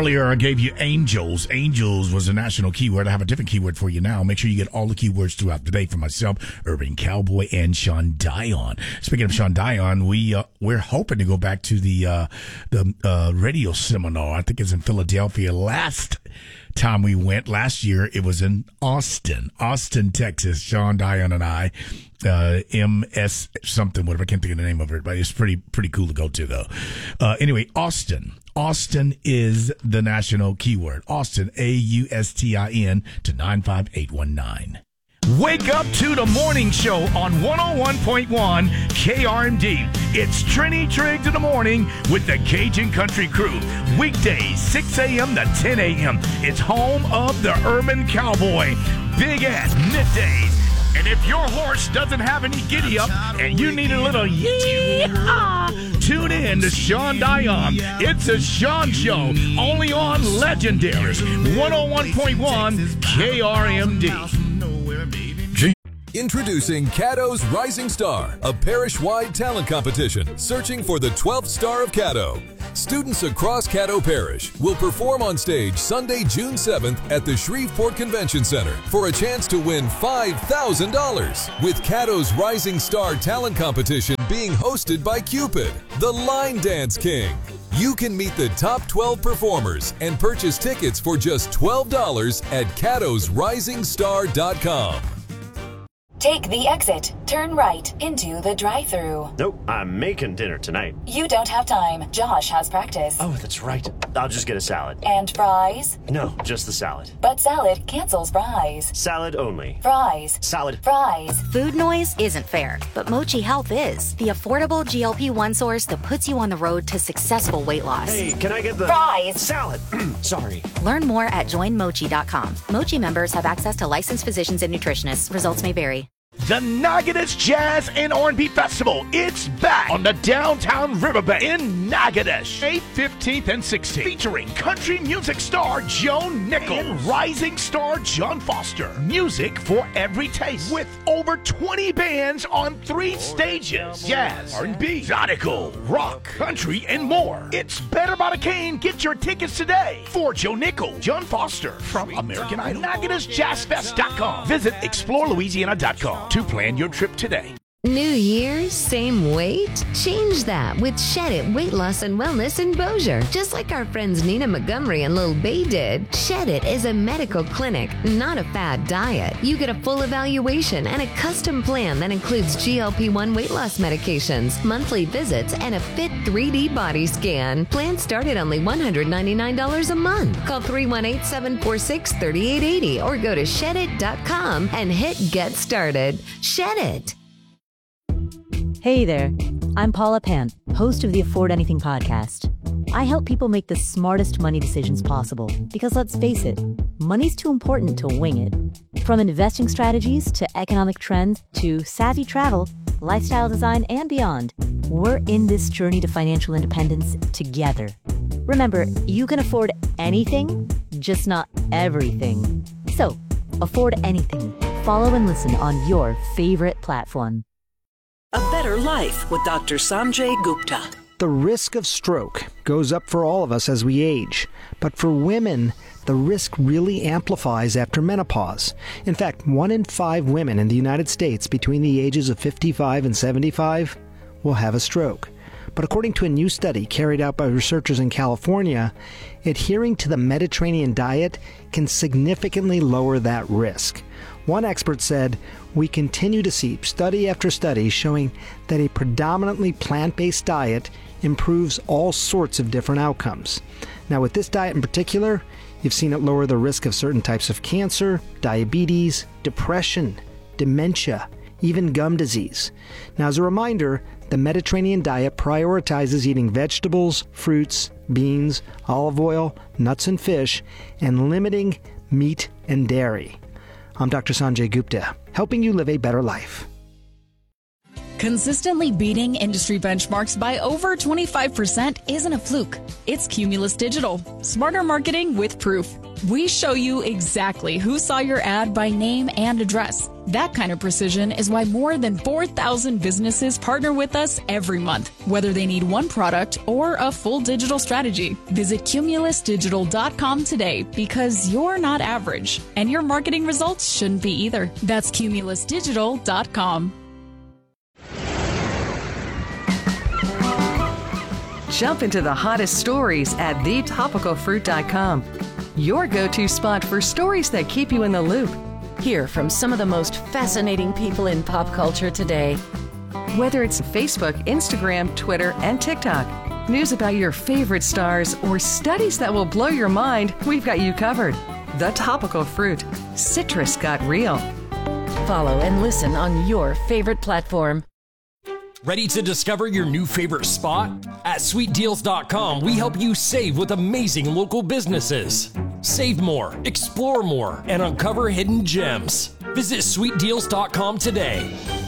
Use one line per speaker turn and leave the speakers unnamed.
Earlier, I gave you angels. Angels was a national keyword. I have a different keyword for you now. Make sure you get all the keywords throughout the day for myself, Urban Cowboy, and Sean Dion. Speaking of Sean Dion, we're hoping to go back to the radio seminar. I think it's in Philadelphia. Last time we went, last year, it was in Austin, Texas. Sean Dion and I, MS something, whatever. I can't think of the name of it, but it's pretty cool to go to, though. Anyway, Austin is the national keyword. Austin, AUSTIN to 95819. Wake up to the morning show on 101.1 KRMD. It's Trini Triggs in the morning with the Cajun Country Crew. Weekdays, 6 a.m. to 10 a.m. It's home of the Urban Cowboy. Big Ed, middays. And if your horse doesn't have any giddy up and you need a little yee-haw, tune in to Sean Dion. It's a Sean Show, only on Legendary 101.1 KRMD.
Introducing Caddo's Rising Star, a parish-wide talent competition searching for the 12th star of Caddo. Students across Caddo Parish will perform on stage Sunday, June 7th at the Shreveport Convention Center for a chance to win $5,000. With Caddo's Rising Star talent competition being hosted by Cupid, the Line Dance King. You can meet the top 12 performers and purchase tickets for just $12 at caddosrisingstar.com.
Take the exit, turn right into the drive-thru.
Nope, I'm making dinner tonight.
You don't have time. Josh has practice.
Oh, that's right. I'll just get a salad.
And fries?
No, just the salad.
But salad cancels fries.
Salad only.
Fries.
Salad.
Fries.
Food noise isn't fair, but Mochi Health is. The affordable GLP-1 source that puts you on the road to successful weight loss.
Hey, can I get the...
Fries.
Salad. Sorry.
Learn more at joinmochi.com. Mochi members have access to licensed physicians and nutritionists. Results may vary.
The Natchitoches Jazz and R&B Festival. It's back on the downtown riverbank in Natchitoches, 8th, 15th, and 16th. Featuring country music star Joe Nichols and rising star John Foster. Music for every taste with over 20 bands on 3 stages. Jazz, R&B, exotical, rock, country, and more. It's better by the cane. Get your tickets today for Joe Nichols, John Foster from American Idol. NatchitochesJazzFest.com. Visit ExploreLouisiana.com to plan your trip today.
New year, same weight? Change that with Shed It Weight Loss and Wellness in Bossier. Just like our friends Nina Montgomery and Lil Bay did, Shed It is a medical clinic, not a fad diet. You get a full evaluation and a custom plan that includes GLP-1 weight loss medications, monthly visits, and a fit 3D body scan. Plans start at only $199 a month. Call 318-746-3880 or go to shedit.com and hit Get Started. Shed It.
Hey there, I'm Paula Pant, host of the Afford Anything podcast. I help people make the smartest money decisions possible because let's face it, money's too important to wing it. From investing strategies to economic trends to savvy travel, lifestyle design, and beyond, we're in this journey to financial independence together. Remember, you can afford anything, just not everything. So, afford anything. Follow and listen on your favorite platform.
A Better Life with Dr. Sanjay Gupta.
The risk of stroke goes up for all of us as we age, but for women, the risk really amplifies after menopause. In fact, 1 in 5 women in the United States between the ages of 55 and 75 will have a stroke. But according to a new study carried out by researchers in California, adhering to the Mediterranean diet can significantly lower that risk. One expert said, "We continue to see study after study showing that a predominantly plant-based diet improves all sorts of different outcomes." Now, with this diet in particular, you've seen it lower the risk of certain types of cancer, diabetes, depression, dementia, even gum disease. Now, as a reminder, the Mediterranean diet prioritizes eating vegetables, fruits, beans, olive oil, nuts and fish, and limiting meat and dairy. I'm Dr. Sanjay Gupta, helping you live a better life.
Consistently beating industry benchmarks by over 25% isn't a fluke. It's Cumulus Digital. Smarter marketing with proof. We show you exactly who saw your ad by name and address. That kind of precision is why more than 4,000 businesses partner with us every month, whether they need one product or a full digital strategy. Visit cumulusdigital.com today because you're not average, and your marketing results shouldn't be either. That's cumulusdigital.com.
Jump into the hottest stories at thetopicalfruit.com. Your go-to spot for stories that keep you in the loop.
Hear from some of the most fascinating people in pop culture today.
Whether it's Facebook, Instagram, Twitter, and TikTok, news about your favorite stars, or studies that will blow your mind, we've got you covered. The Topical Fruit. Citrus got real.
Follow and listen on your favorite platform.
Ready to discover your new favorite spot? At sweetdeals.com, we help you save with amazing local businesses. Save more, explore more, and uncover hidden gems. Visit sweetdeals.com today.